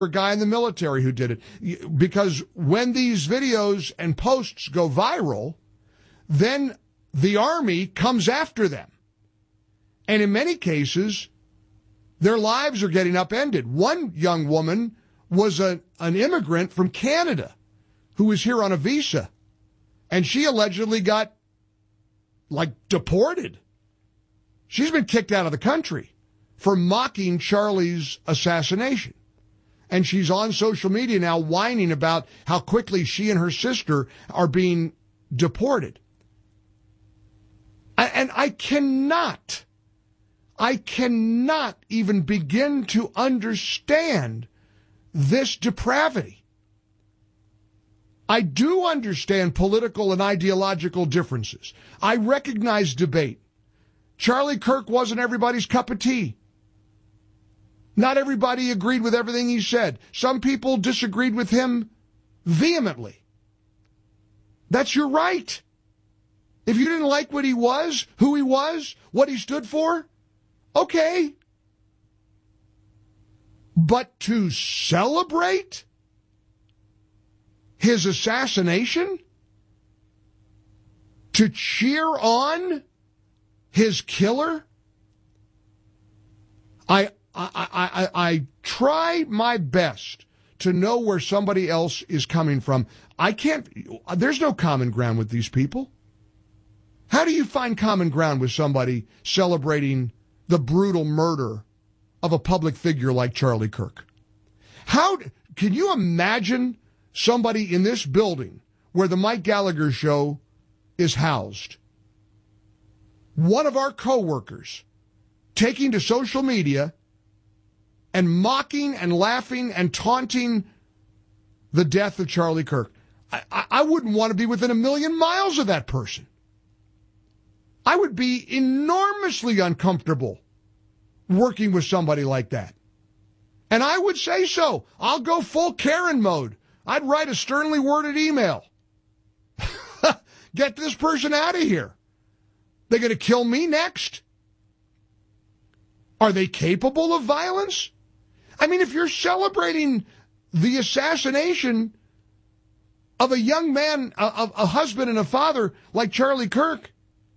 guy in the military who did it. Because when these videos and posts go viral, then the Army comes after them. And in many cases, their lives are getting upended. One young woman was an immigrant from Canada who was here on a visa. And she allegedly got, deported. She's been kicked out of the country for mocking Charlie's assassination. And she's on social media now whining about how quickly she and her sister are being deported. And I cannot even begin to understand this depravity. I do understand political and ideological differences. I recognize debate. Charlie Kirk wasn't everybody's cup of tea. Not everybody agreed with everything he said. Some people disagreed with him vehemently. That's your right. If you didn't like what he was, who he was, what he stood for, okay. But to celebrate his assassination? To cheer on his killer? I try my best to know where somebody else is coming from. There's no common ground with these people. How do you find common ground with somebody celebrating the brutal murder of a public figure like Charlie Kirk? How can you imagine somebody in this building where the Mike Gallagher Show is housed, one of our coworkers taking to social media and mocking and laughing and taunting the death of Charlie Kirk? I wouldn't want to be within a million miles of that person. I would be enormously uncomfortable working with somebody like that. And I would say so. I'll go full Karen mode. I'd write a sternly worded email. Get this person out of here. They're going to kill me next? Are they capable of violence? I mean, if you're celebrating the assassination of a young man, a husband and a father like Charlie Kirk,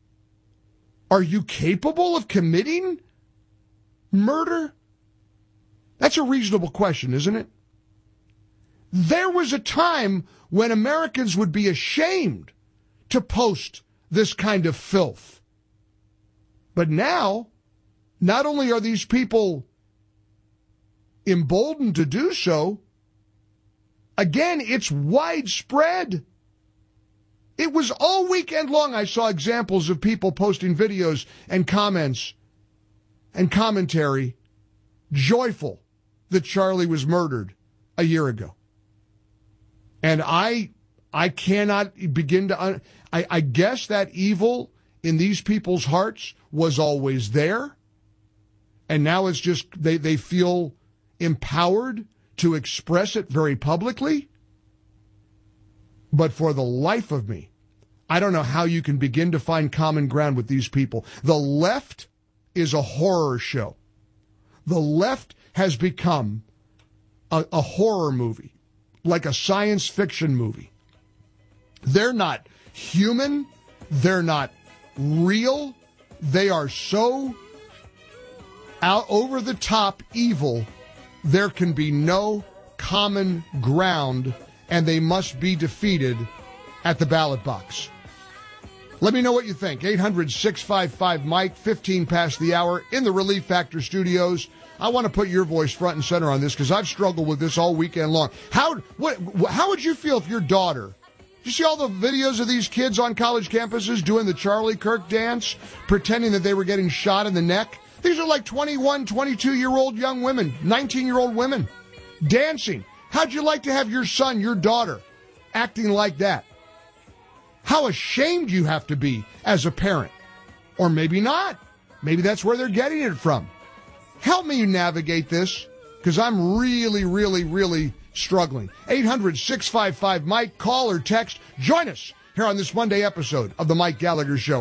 are you capable of committing murder? That's a reasonable question, isn't it? There was a time when Americans would be ashamed to post this kind of filth. But now, not only are these people emboldened to do so, again, it's widespread. It was all weekend long I saw examples of people posting videos and comments and commentary joyful that Charlie was murdered a year ago. And I cannot begin to... I guess that evil in these people's hearts was always there. And now it's just they feel empowered to express it very publicly. But for the life of me, I don't know how you can begin to find common ground with these people. The left is a horror show. The left has become a horror movie, like a science fiction movie. They're not human. They're not real. They are so out over the top evil, there can be no common ground, and they must be defeated at the ballot box. Let me know what you think. 800-655-MIKE, 15 past the hour, in the Relief Factor studios. I want to put your voice front and center on this because I've struggled with this all weekend long. How would you feel if your daughter... You see all the videos of these kids on college campuses doing the Charlie Kirk dance, pretending that they were getting shot in the neck? These are like 21, 22-year-old young women, 19-year-old women, dancing. How'd you like to have your son, your daughter, acting like that? How ashamed you have to be as a parent. Or maybe not. Maybe that's where they're getting it from. Help me navigate this, because I'm really, really, really struggling. 800-655-MIKE. Call or text. Join us here on this Monday episode of The Mike Gallagher Show.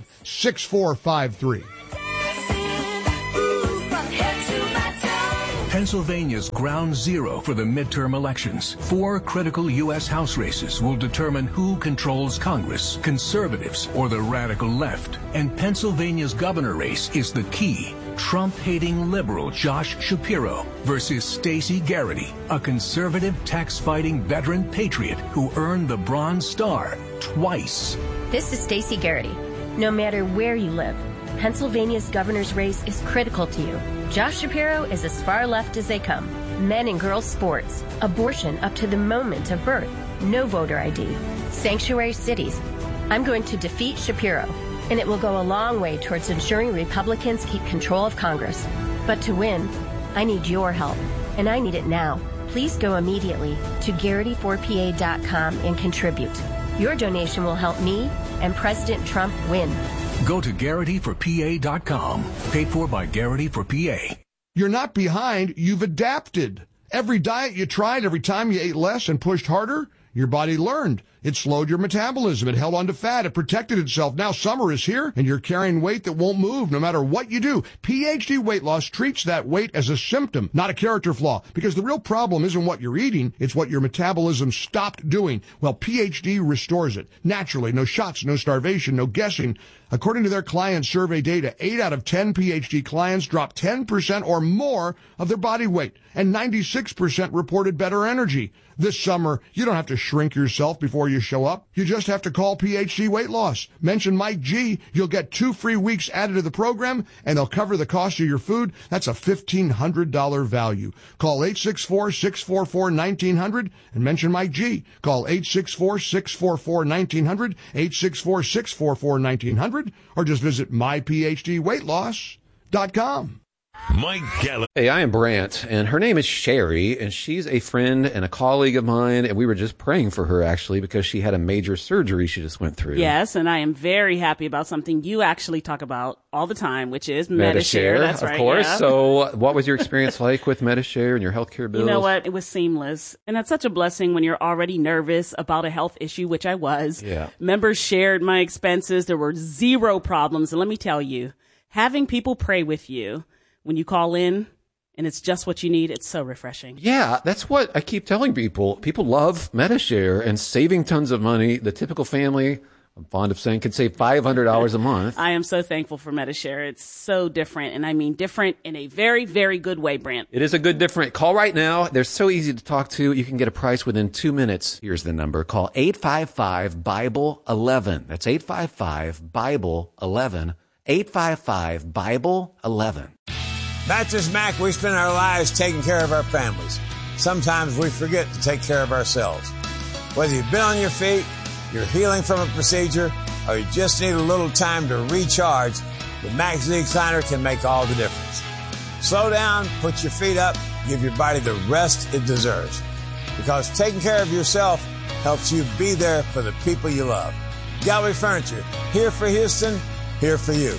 800-655-6453. Pennsylvania's ground zero for the midterm elections. 4 critical U.S. House races will determine who controls Congress, conservatives or the radical left. And Pennsylvania's governor race is the key. Trump-hating liberal Josh Shapiro versus Stacey Garrity, a conservative tax-fighting veteran patriot who earned the Bronze Star twice. This is Stacey Garrity. No matter where you live, Pennsylvania's governor's race is critical to you. Josh Shapiro is as far left as they come. Men and girls sports, abortion up to the moment of birth, no voter ID, sanctuary cities. I'm going to defeat Shapiro, and it will go a long way towards ensuring Republicans keep control of Congress. But to win, I need your help, and I need it now. Please go immediately to Garrity4PA.com and contribute. Your donation will help me and President Trump win. Go to Garrity4PA.com. Paid for by Garrity for PA. You're not behind, you've adapted. Every diet you tried, every time you ate less and pushed harder, your body learned. It slowed your metabolism. It held on to fat. It protected itself. Now summer is here, and you're carrying weight that won't move no matter what you do. PhD Weight Loss treats that weight as a symptom, not a character flaw, because the real problem isn't what you're eating. It's what your metabolism stopped doing. Well, PhD restores it. Naturally, no shots, no starvation, no guessing. According to their client survey data, 8 out of 10 PhD clients dropped 10% or more of their body weight, and 96% reported better energy. This summer, you don't have to shrink yourself before you show up. You just have to call PhD Weight Loss. Mention Mike G. You'll get 2 free weeks added to the program, and they'll cover the cost of your food. That's a $1,500 value. Call 864-644-1900 and mention Mike G. Call 864-644-1900, 864-644-1900, or just visit myphdweightloss.com. Mike Gallagher. Hey, I am Brant, and her name is Sherry, and she's a friend and a colleague of mine, and we were just praying for her, actually, because she had a major surgery she just went through. Yes, and I am very happy about something you actually talk about all the time, which is Medi-Share. That's right, of course. Yeah. So what was your experience like with Medi-Share and your healthcare bills? You know what? It was seamless. And that's such a blessing when you're already nervous about a health issue, which I was. Yeah. Members shared my expenses. There were 0 problems. And let me tell you, having people pray with you when you call in and it's just what you need, it's so refreshing. Yeah, that's what I keep telling people. People love Medi-Share and saving tons of money. The typical family, I'm fond of saying, could save $500 a month. I am so thankful for Medi-Share. It's so different, and I mean different in a very, very good way, Brant. It is a good different. Call right now. They're so easy to talk to. You can get a price within 2 minutes. Here's the number. Call 855-BIBLE-11. That's 855-BIBLE-11. 855-BIBLE-11. Mattress Mac, we spend our lives taking care of our families. Sometimes we forget to take care of ourselves. Whether you've been on your feet, you're healing from a procedure, or you just need a little time to recharge, the Mac Z Recliner can make all the difference. Slow down, put your feet up, give your body the rest it deserves. Because taking care of yourself helps you be there for the people you love. Gallery Furniture, here for Houston, here for you.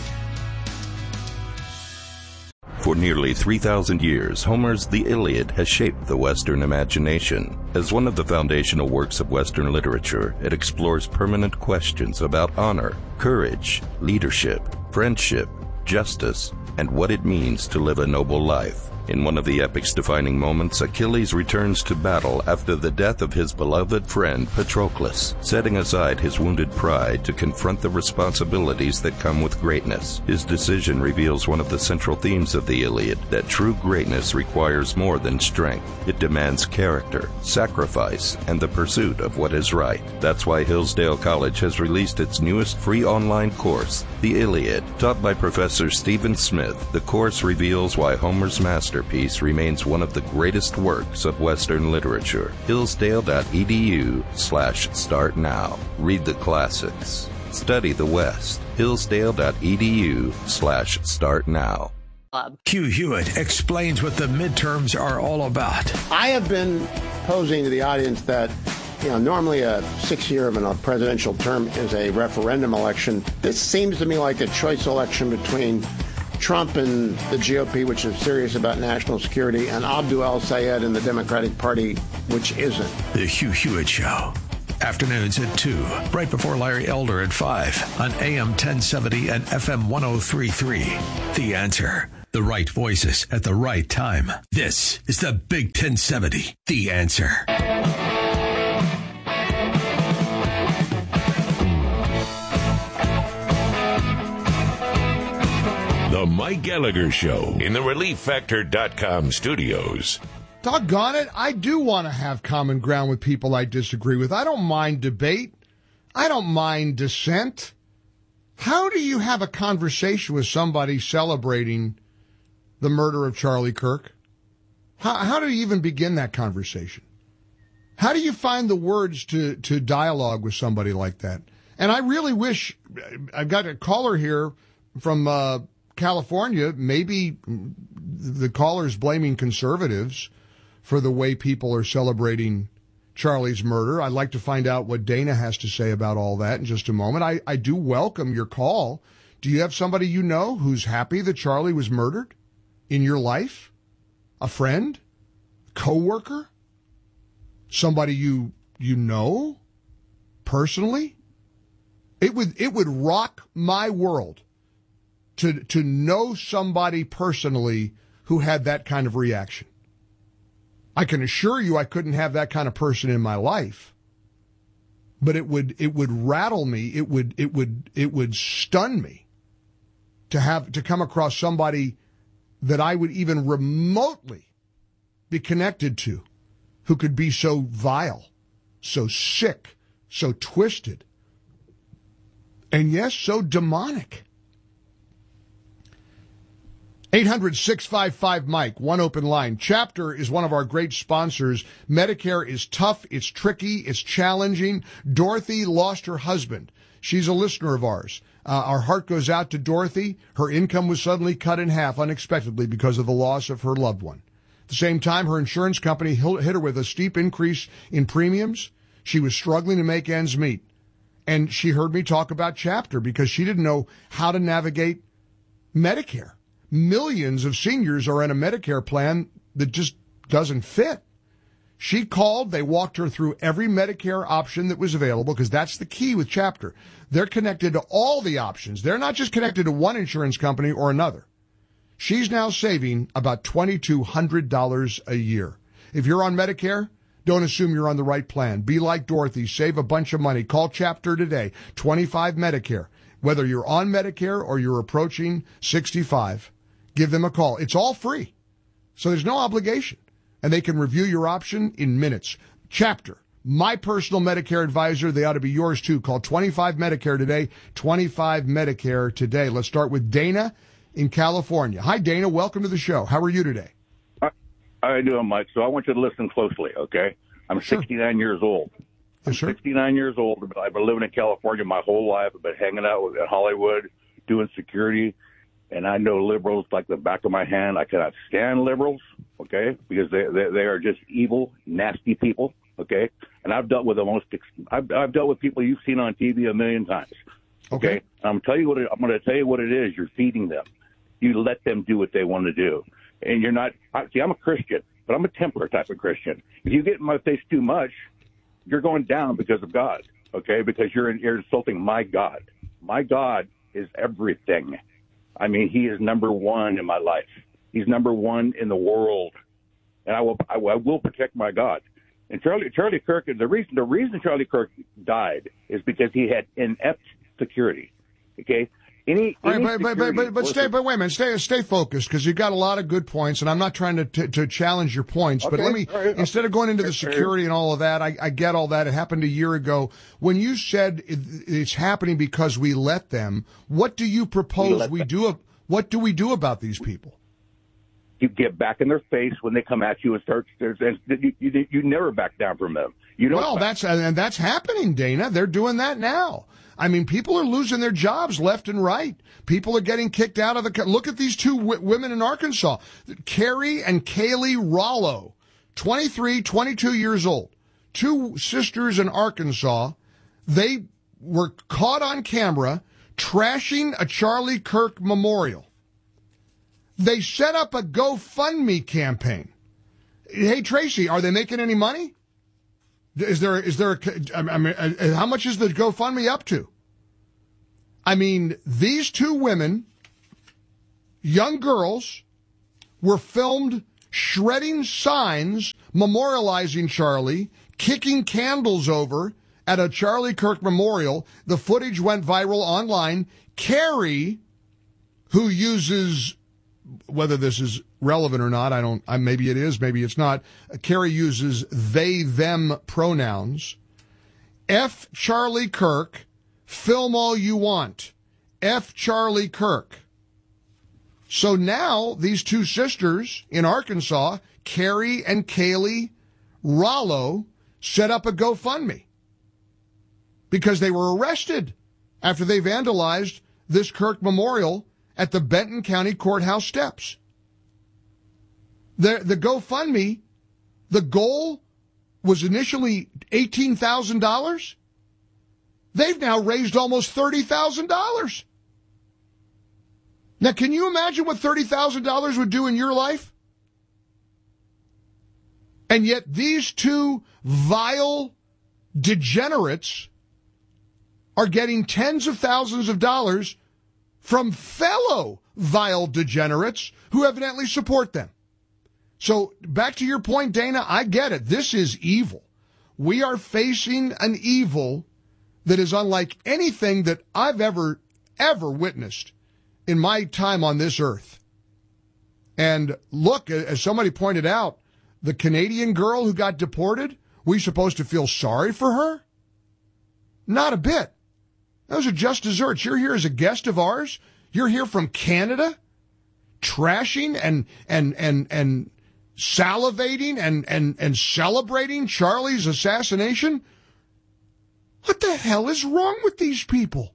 For nearly 3,000 years, Homer's The Iliad has shaped the Western imagination. As one of the foundational works of Western literature, it explores permanent questions about honor, courage, leadership, friendship, justice, and what it means to live a noble life. In one of the epic's defining moments, Achilles returns to battle after the death of his beloved friend Patroclus, setting aside his wounded pride to confront the responsibilities that come with greatness. His decision reveals one of the central themes of the Iliad, that true greatness requires more than strength. It demands character, sacrifice, and the pursuit of what is right. That's why Hillsdale College has released its newest free online course, The Iliad. Taught by Professor Stephen Smith, the course reveals why Homer's masterpiece remains one of the greatest works of Western literature. Hillsdale.edu/start now. Read the classics. Study the West. Hillsdale.edu/start now. Hugh Hewitt explains what the midterms are all about. I have been posing to the audience that, normally a 6-year of a presidential term is a referendum election. This seems to me like a choice election between Trump and the GOP, which is serious about national security, and Abdul El-Sayed and the Democratic Party, which isn't. The Hugh Hewitt Show. Afternoons at 2, right before Larry Elder at 5 on AM 1070 and FM 103.3. The Answer. The right voices at the right time. This is the Big 1070, The Answer. The Mike Gallagher Show in the ReliefFactor.com studios. Doggone it, I do want to have common ground with people I disagree with. I don't mind debate. I don't mind dissent. How do you have a conversation with somebody celebrating the murder of Charlie Kirk? How do you even begin that conversation? How do you find the words to dialogue with somebody like that? And I really wish, I've got a caller here from California. Maybe the caller's blaming conservatives for the way people are celebrating Charlie's murder. I'd like to find out what Dana has to say about all that in just a moment. I do welcome your call. Do you have somebody you know who's happy that Charlie was murdered in your life? A friend? Coworker? Somebody you know personally? It would rock my world to know somebody personally who had that kind of reaction. I can assure you I couldn't have that kind of person in my life, but it would rattle me. It would stun me to come across somebody that I would even remotely be connected to who could be so vile, so sick, so twisted, and yes, so demonic. 800-655-MIKE, one open line. Chapter is one of our great sponsors. Medicare is tough, it's tricky, it's challenging. Dorothy lost her husband. She's a listener of ours. Our heart goes out to Dorothy. Her income was suddenly cut in half unexpectedly because of the loss of her loved one. At the same time, her insurance company hit her with a steep increase in premiums. She was struggling to make ends meet. And she heard me talk about Chapter because she didn't know how to navigate Medicare. Millions of seniors are in a Medicare plan that just doesn't fit. She called. They walked her through every Medicare option that was available because that's the key with Chapter. They're connected to all the options. They're not just connected to one insurance company or another. She's now saving about $2,200 a year. If you're on Medicare, don't assume you're on the right plan. Be like Dorothy. Save a bunch of money. Call Chapter today. 25 Medicare. Whether you're on Medicare or you're approaching 65, give them a call. It's all free, so there's no obligation, and they can review your option in minutes. Chapter, my personal Medicare advisor. They ought to be yours, too. Call 25 Medicare today, 25 Medicare today. Let's start with Dana in California. Hi, Dana. Welcome to the show. How are you today? How are you doing, Mike? So I want you to listen closely, okay? I'm 69 years old. I'm 69 years old. I've been living in California my whole life. I've been hanging out in Hollywood, doing security. And I know liberals like the back of my hand. I cannot stand liberals, okay, because they are just evil, nasty people, okay. And I've dealt with I've dealt with people you've seen on TV a million times, okay. I'm going to tell you what it is. You're feeding them. You let them do what they want to do, and you're not. See, I'm a Christian, but I'm a Templar type of Christian. If you get in my face too much, you're going down because of God, okay? Because you're insulting my God. My God is everything. I mean, he is number one in my life. He's number one in the world, and I will protect my God. And Charlie Kirk, the reason Charlie Kirk died is because he had inept security. Okay. But wait a minute, stay focused, because you've got a lot of good points, and I'm not trying to challenge your points, but let me, instead of going into the security and all of that, I get all that. It happened a year ago. When you said it's happening because we let them, what do you propose we do? What do we do about these people? You get back in their face when they come at you and start. You never back down from them. You don't. Well, that's happening, Dana. They're doing that now. I mean, people are losing their jobs left and right. People are getting kicked out of the. Look at these two women in Arkansas, Carrie and Kaylee Rollo, 23, 22 years old, two sisters in Arkansas. They were caught on camera trashing a Charlie Kirk memorial. They set up a GoFundMe campaign. Hey, Tracy, are they making any money? Is there how much is the GoFundMe up to? I mean, these two women young girls were filmed shredding signs memorializing Charlie, kicking candles over at a Charlie Kirk memorial. The footage went viral online. Carrie, who uses, whether this is relevant or not, maybe it is, maybe it's not. Carrie uses they, them pronouns. F. Charlie Kirk, film all you want. F. Charlie Kirk. So now these two sisters in Arkansas, Carrie and Kaylee Rollo, set up a GoFundMe because they were arrested after they vandalized this Kirk memorial at the Benton County Courthouse steps. The GoFundMe, the goal was initially $18,000. They've now raised almost $30,000. Now, can you imagine what $30,000 would do in your life? And yet these two vile degenerates are getting tens of thousands of dollars from fellow vile degenerates who evidently support them. So back to your point, Dana, I get it. This is evil. We are facing an evil that is unlike anything that I've ever witnessed in my time on this earth. And look, as somebody pointed out, the Canadian girl who got deported, we supposed to feel sorry for her? Not a bit. Those are just desserts. You're here as a guest of ours. You're here from Canada, trashing and salivating and celebrating Charlie's assassination. What the hell is wrong with these people?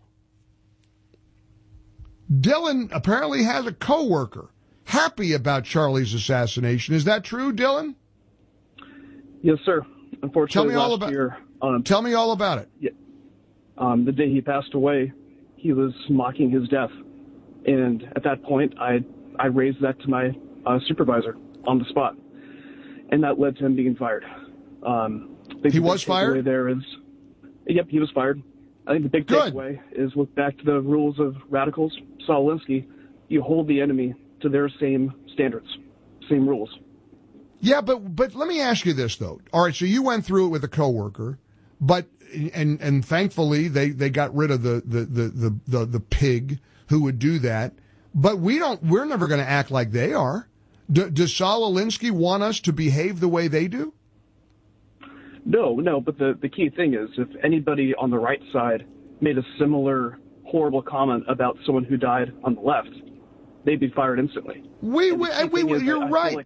Dylan apparently has a coworker happy about Charlie's assassination. Is that true, Dylan? Yes, sir. Unfortunately, tell me all about it. Yeah. The day he passed away, he was mocking his death. And at that point, I raised that to my supervisor on the spot. And that led to him being fired. He was fired? Yep, he was fired. I think the big takeaway is look back to the rules of radicals. Saul Alinsky, you hold the enemy to their same standards, same rules. Yeah, but let me ask you this, though. All right, so you went through it with a coworker, but and thankfully they got rid of the pig who would do that. But we're never going to act like they are. Does Saul Alinsky want us to behave the way they do? No, but the key thing is if anybody on the right side made a similar horrible comment about someone who died on the left, they'd be fired instantly. You're right.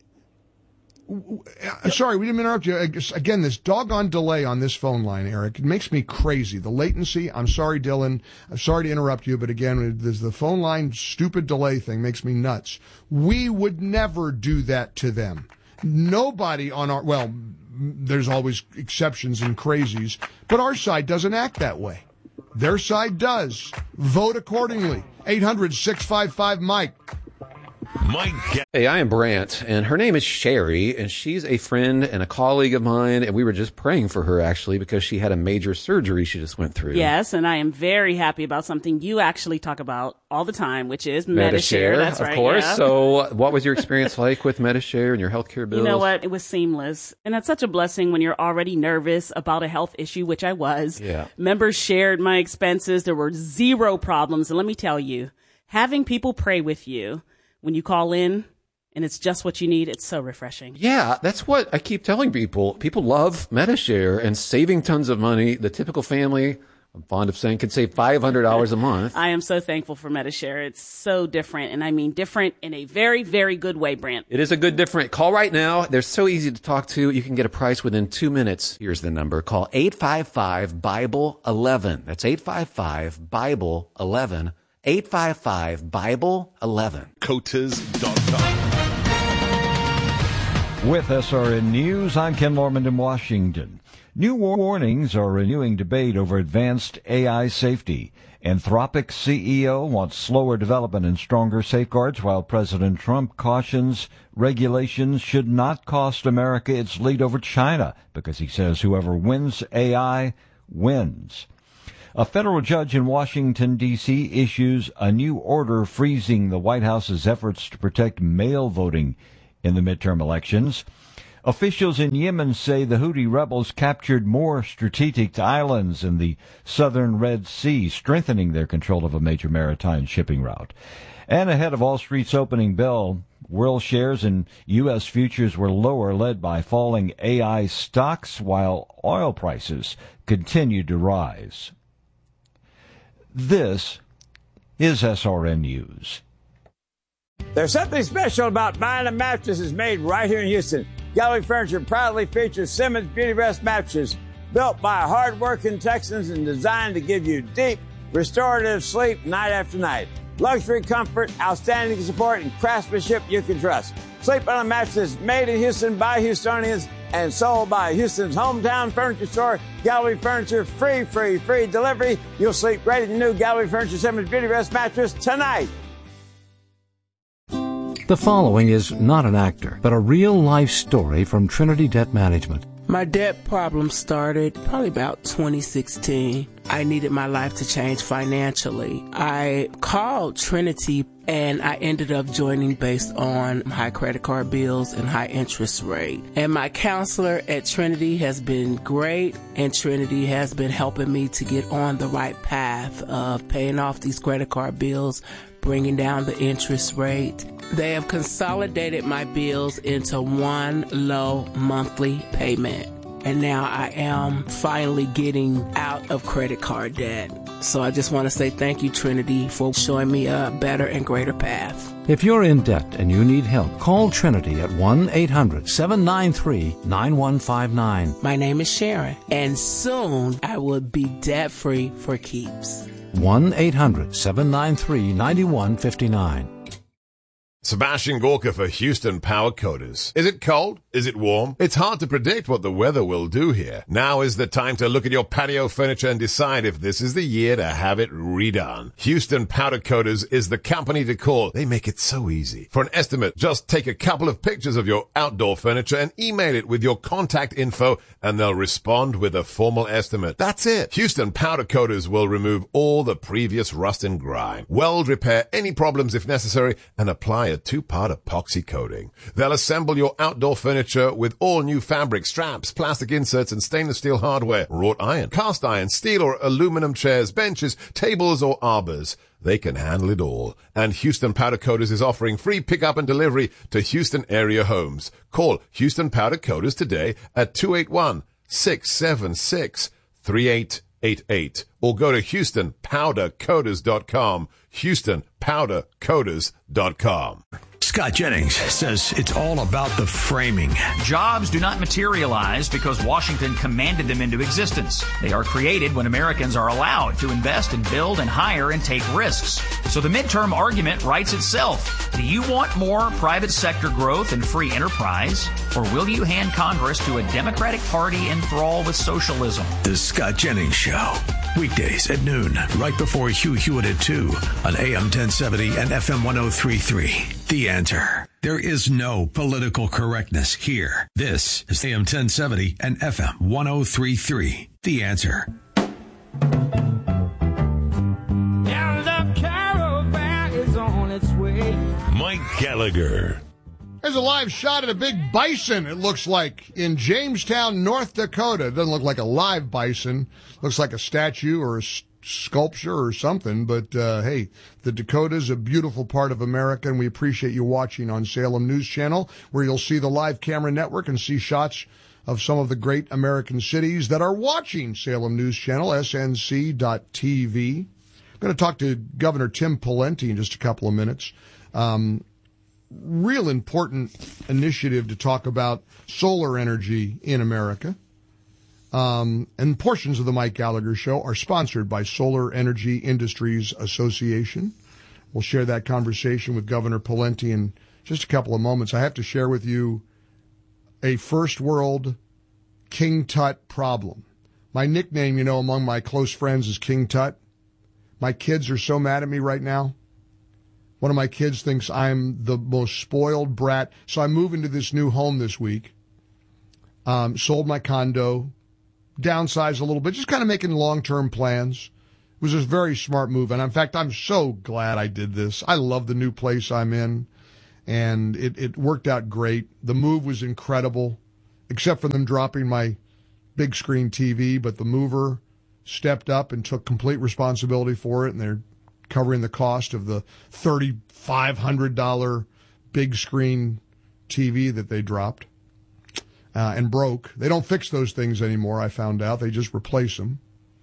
Sorry, we didn't interrupt you. Again, this doggone delay on this phone line, Eric, it makes me crazy. The latency, I'm sorry, Dylan. I'm sorry to interrupt you, but again, the phone line stupid delay thing makes me nuts. We would never do that to them. Nobody on our, well, there's always exceptions and crazies, but our side doesn't act that way. Their side does. Vote accordingly. 800-655-MIKE. Hey, I am Brant, and her name is Sherry, and she's a friend and a colleague of mine, and we were just praying for her, actually, because she had a major surgery she just went through. Yes, and I am very happy about something you actually talk about all the time, which is Medi-Share. That's right, of course. Yeah. So what was your experience like with Medi-Share and your healthcare bills? You know what? It was seamless. And that's such a blessing when you're already nervous about a health issue, which I was. Yeah. Members shared my expenses. There were zero problems. And let me tell you, having people pray with you when you call in and it's just what you need, it's so refreshing. Yeah, that's what I keep telling people. People love Medi-Share and saving tons of money. The typical family, I'm fond of saying, could save $500 a month. I am so thankful for Medi-Share. It's so different, and I mean different in a very, very good way, Brant. It is a good different. Call right now. They're so easy to talk to. You can get a price within 2 minutes. Here's the number. Call 855-BIBLE-11. That's 855-BIBLE-11. 855-BIBLE-11. Coates.com. With SRN News, I'm Ken Lorman in Washington. New warnings are renewing debate over advanced AI safety. Anthropic CEO wants slower development and stronger safeguards, while President Trump cautions regulations should not cost America its lead over China, because he says whoever wins AI wins. A federal judge in Washington, D.C. issues a new order freezing the White House's efforts to protect mail voting in the midterm elections. Officials in Yemen say the Houthi rebels captured more strategic islands in the southern Red Sea, strengthening their control of a major maritime shipping route. And ahead of Wall Street's opening bell, world shares and U.S. futures were lower, led by falling AI stocks, while oil prices continued to rise. This is SRN News. There's something special about buying a mattress that's made right here in Houston. Gallery Furniture proudly features Simmons Beauty Rest mattresses, built by hard-working Texans and designed to give you deep, restorative sleep night after night. Luxury, comfort, outstanding support, and craftsmanship you can trust. Sleep on a mattress made in Houston by Houstonians and sold by Houston's hometown furniture store, Gallery Furniture. Free delivery. You'll sleep great in the new Gallery Furniture Simmons Beauty Rest mattress tonight. The following is not an actor, but a real-life story from Trinity Debt Management. My debt problem started probably about 2016. I needed my life to change financially. I called Trinity and I ended up joining based on high credit card bills and high interest rate. And my counselor at Trinity has been great, and Trinity has been helping me to get on the right path of paying off these credit card bills, bringing down the interest rate. They have consolidated my bills into one low monthly payment. And now I am finally getting out of credit card debt. So I just want to say thank you, Trinity, for showing me a better and greater path. If you're in debt and you need help, call Trinity at 1-800-793-9159. My name is Sharon, and soon I will be debt-free for keeps. 1-800-793-9159. Sebastian Gorka for Houston Power Coaters. Is it cold? Is it warm? It's hard to predict what the weather will do here. Now is the time to look at your patio furniture and decide if this is the year to have it redone. Houston Powder Coaters is the company to call. They make it so easy. For an estimate, just take a couple of pictures of your outdoor furniture and email it with your contact info, and they'll respond with a formal estimate. That's it. Houston Powder Coaters will remove all the previous rust and grime, weld repair any problems if necessary, and apply a 2-part epoxy coating. They'll assemble your outdoor furniture with all new fabric, straps, plastic inserts, and stainless steel hardware, wrought iron, cast iron, steel or aluminum chairs, benches, tables, or arbors. They can handle it all. And Houston Powder Coaters is offering free pickup and delivery to Houston area homes. Call Houston Powder Coaters today at 281-676-3888 or go to HoustonPowderCoaters.com. HoustonPowderCoaters.com. Scott Jennings says it's all about the framing. Jobs do not materialize because Washington commanded them into existence. They are created when Americans are allowed to invest and build and hire and take risks. So the midterm argument writes itself. Do you want more private sector growth and free enterprise? Or will you hand Congress to a Democratic Party enthralled with socialism? The Scott Jennings Show. Weekdays at noon, right before Hugh Hewitt at 2 on AM 1070 and FM 1033. The Answer. There is no political correctness here. This is AM 1070 and FM 1033. The Answer. And the caravan is on its way. Mike Gallagher. There's a live shot at a big bison, it looks like, in Jamestown, North Dakota. It doesn't look like a live bison. Looks like a statue or a sculpture or something. But, hey, the Dakota's a beautiful part of America, and we appreciate you watching on Salem News Channel, where you'll see the live camera network and see shots of some of the great American cities that are watching Salem News Channel, snc.tv. I'm going to talk to Governor Tim Pawlenty in just a couple of minutes. Real important initiative to talk about solar energy in America. And portions of the Mike Gallagher Show are sponsored by Solar Energy Industries Association. We'll share that conversation with Governor Pawlenty in just a couple of moments. I have to share with you a first world King Tut problem. My nickname, you know, among my close friends is King Tut. My kids are so mad at me right now. One of my kids thinks I'm the most spoiled brat. So I move into this new home this week. Sold my condo, downsized a little bit, just kind of making long-term plans. was a very smart move. And in fact, I'm so glad I did this. I love the new place I'm in, and it worked out great. The move was incredible, except for them dropping my big screen TV, but the mover stepped up and took complete responsibility for it, and they're covering the cost of the $3,500 big screen TV that they dropped and broke. They don't fix those things anymore, I found out. They just replace them.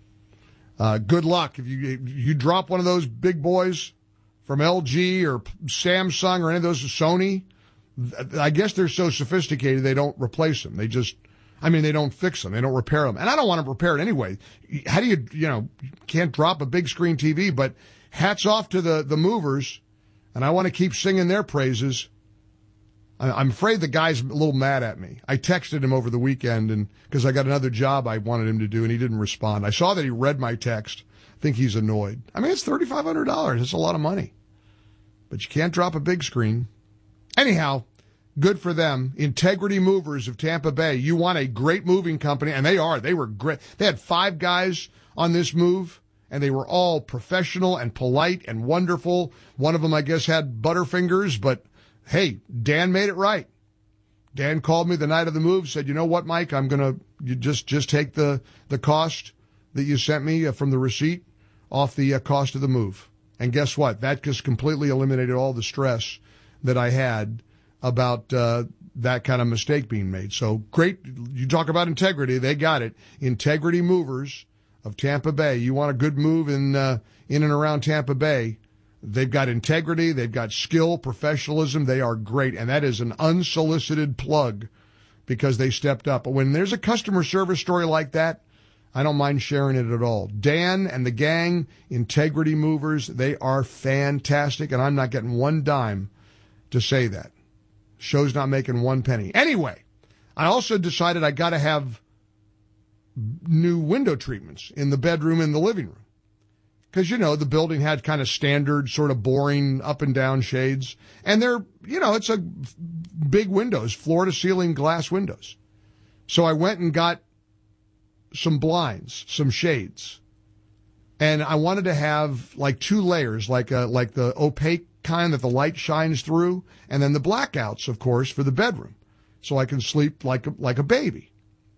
Good luck. If you drop one of those big boys from LG or Samsung or any of those, Sony, I guess they're so sophisticated they don't replace them. They don't fix them. They don't repair them. And I don't want to repair it anyway. How do you can't drop a big screen TV, but hats off to the movers, and I want to keep singing their praises. I'm afraid the guy's a little mad at me. I texted him over the weekend and because I got another job I wanted him to do, and he didn't respond. I saw that he read my text. I think he's annoyed. I mean, it's $3,500. It's a lot of money. But you can't drop a big screen. Anyhow, good for them. Integrity Movers of Tampa Bay. You want a great moving company, and they are. They were great. They had 5 guys on this move, and they were all professional and polite and wonderful. One of them, I guess, had butterfingers, but hey, Dan made it right. Dan called me the night of the move, said, you know what, Mike, I'm going to just take the cost that you sent me from the receipt off the cost of the move. And guess what? That just completely eliminated all the stress that I had about that kind of mistake being made. So great. You talk about integrity. They got it. Integrity Movers of Tampa Bay. You want a good move in and around Tampa Bay. They've got integrity. They've got skill, professionalism. They are great. And that is an unsolicited plug because they stepped up. But when there's a customer service story like that, I don't mind sharing it at all. Dan and the gang, Integrity Movers, they are fantastic. And I'm not getting one dime to say that. Show's not making one penny. Anyway, I also decided I got to have new window treatments in the bedroom and the living room. Because, the building had kind of standard, sort of boring up and down shades. And they're, it's a big windows, floor to ceiling glass windows. So I went and got some blinds, some shades. And I wanted to have like 2 layers, like the opaque kind that the light shines through, and then the blackouts, of course, for the bedroom. So I can sleep like a baby.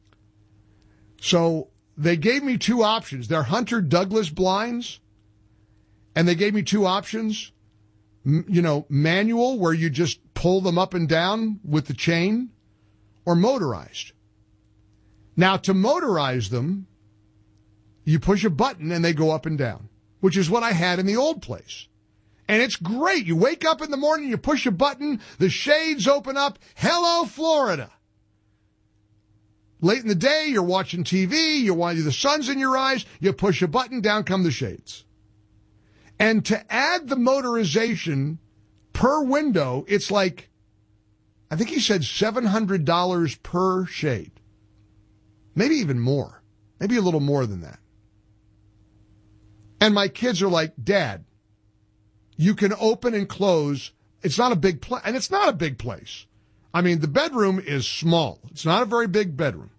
So they gave me 2 options. They're Hunter Douglas blinds, and they gave me 2 options. Manual, where you just pull them up and down with the chain, or motorized. Now, to motorize them, you push a button and they go up and down, which is what I had in the old place. And it's great. You wake up in the morning, you push a button, the shades open up. Hello, Florida. Late in the day, you're watching TV, the sun's in your eyes, you push a button, down come the shades. And to add the motorization per window, it's like, I think he said $700 per shade. Maybe even more. Maybe a little more than that. And my kids are like, Dad, you can open and close. It's not a big place, and it's not a big place. I mean, the bedroom is small. It's not a very big bedroom.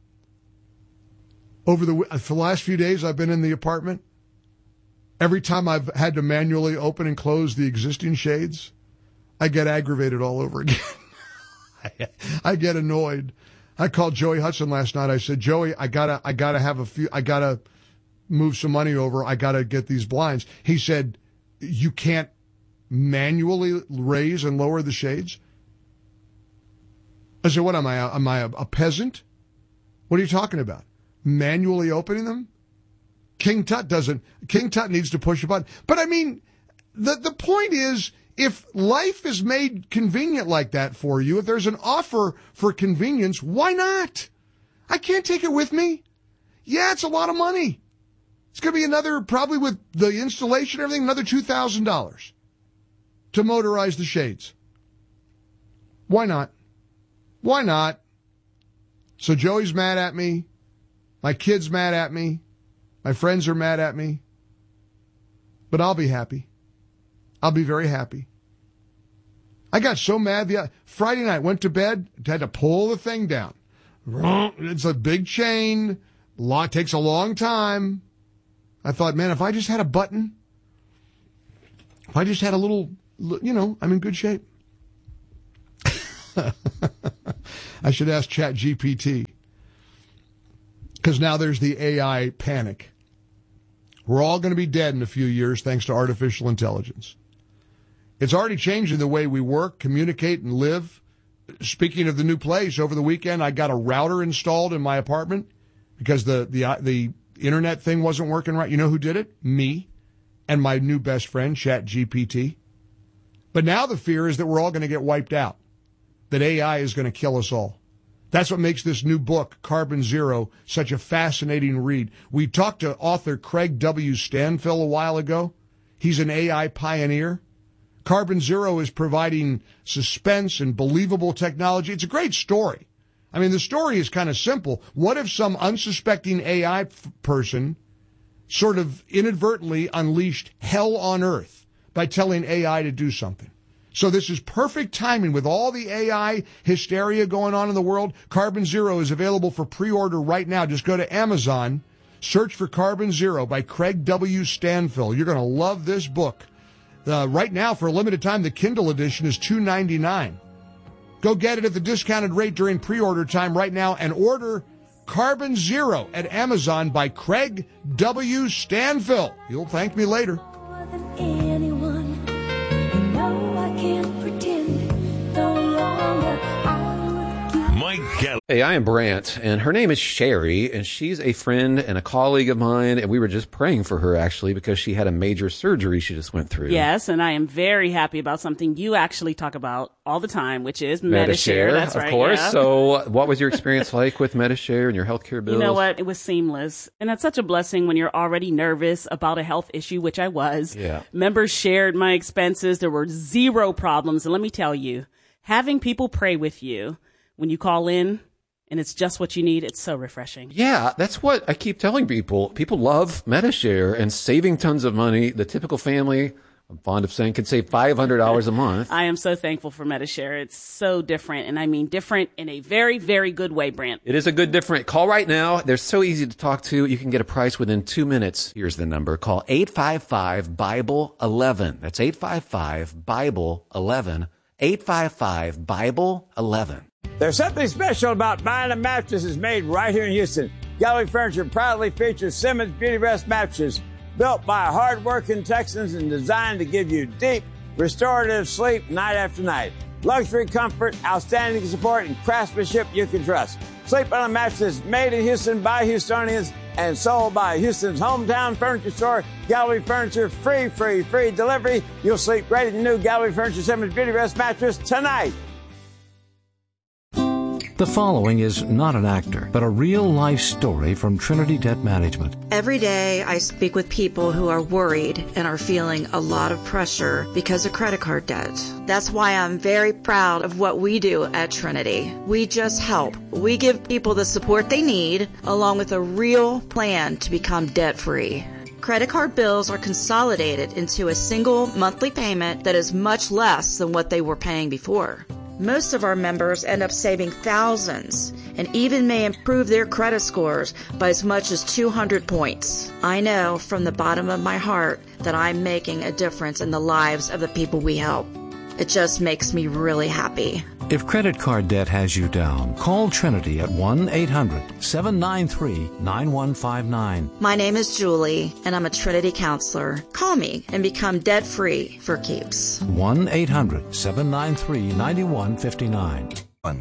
For the last few days I've been in the apartment, every time I've had to manually open and close the existing shades, I get aggravated all over again. I get annoyed. I called Joey Hudson last night. I said, Joey, I gotta move some money over. I gotta get these blinds. He said, you can't manually raise and lower the shades? I said, what am I a peasant? What are you talking about? Manually opening them? King Tut needs to push a button. But I mean, the point is, if life is made convenient like that for you, if there's an offer for convenience, why not? I can't take it with me. Yeah, it's a lot of money. It's going to be probably with the installation and everything, another $2,000 to motorize the shades. Why not? Why not? So Joey's mad at me. My kid's mad at me. My friends are mad at me. But I'll be happy. I'll be very happy. I got so mad Friday night, went to bed, had to pull the thing down. It's a big chain. Takes a long time. I thought, man, if I just had a button, if I just had a little, I'm in good shape. I should ask ChatGPT. Because now there's the AI panic. We're all going to be dead in a few years thanks to artificial intelligence. It's already changing the way we work, communicate, and live. Speaking of the new place, over the weekend I got a router installed in my apartment because the internet thing wasn't working right. You know who did it? Me and my new best friend, ChatGPT. But now the fear is that we're all going to get wiped out, that AI is going to kill us all. That's what makes this new book, Carbon Zero, such a fascinating read. We talked to author Craig W. Stanfill a while ago. He's an AI pioneer. Carbon Zero is providing suspense and believable technology. It's a great story. I mean, the story is kind of simple. What if some unsuspecting AI person sort of inadvertently unleashed hell on earth by telling AI to do something? So this is perfect timing with all the AI hysteria going on in the world. Carbon Zero is available for pre-order right now. Just go to Amazon, search for Carbon Zero by Craig W. Stanfill. You're going to love this book. Right now, for a limited time, the Kindle edition is $2.99. Go get it at the discounted rate during pre-order time right now and order Carbon Zero at Amazon by Craig W. Stanfill. You'll thank me later. Hey, I am Brant, and her name is Sherry, and she's a friend and a colleague of mine, and we were just praying for her, actually, because she had a major surgery she just went through. Yes, and I am very happy about something you actually talk about all the time, which is Medi-Share. That's right, of course. Yeah. So what was your experience like with Medi-Share and your healthcare bills? You know what? It was seamless. And that's such a blessing when you're already nervous about a health issue, which I was. Yeah. Members shared my expenses. There were zero problems. And let me tell you, having people pray with you when you call in, and it's just what you need, it's so refreshing. Yeah, that's what I keep telling people. People love Medi-Share and saving tons of money. The typical family, I'm fond of saying, could save $500 a month. I am so thankful for Medi-Share. It's so different, and I mean different in a very, very good way, Brant. It is a good different. Call right now. They're so easy to talk to. You can get a price within 2 minutes. Here's the number. Call 855-BIBLE-11. That's 855-BIBLE-11. 855-BIBLE-11. There's something special about buying a mattress that's made right here in Houston. Gallery Furniture proudly features Simmons Beauty Rest mattresses built by hard-working Texans and designed to give you deep, restorative sleep night after night. Luxury, comfort, outstanding support, and craftsmanship you can trust. Sleep on a mattress made in Houston by Houstonians and sold by Houston's hometown furniture store, Gallery Furniture. Free delivery. You'll sleep great in the new Gallery Furniture Simmons Beauty Rest mattress tonight. The following is not an actor, but a real-life story from Trinity Debt Management. Every day I speak with people who are worried and are feeling a lot of pressure because of credit card debt. That's why I'm very proud of what we do at Trinity. We just help. We give people the support they need, along with a real plan to become debt-free. Credit card bills are consolidated into a single monthly payment that is much less than what they were paying before. Most of our members end up saving thousands and even may improve their credit scores by as much as 200 points. I know from the bottom of my heart that I'm making a difference in the lives of the people we help. It just makes me really happy. If credit card debt has you down, call Trinity at 1-800-793-9159. My name is Julie, and I'm a Trinity counselor. Call me and become debt-free for keeps. 1-800-793-9159.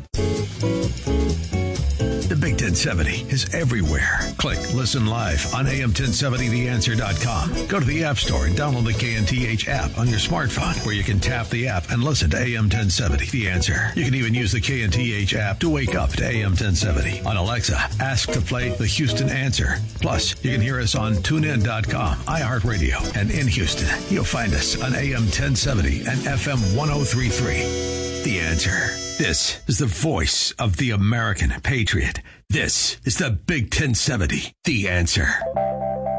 The Big 1070 is everywhere. Click Listen Live on AM1070theanswer.com. Go to the App Store and download the KNTH app on your smartphone, where you can tap the app and listen to AM1070 The Answer. You can even use the KNTH app to wake up to AM1070. On Alexa, ask to play the Houston Answer. Plus, you can hear us on TuneIn.com, iHeartRadio, and in Houston, you'll find us on AM1070 and FM 103.3. The Answer. This is the voice of the American patriot. This is the Big 1070, The Answer.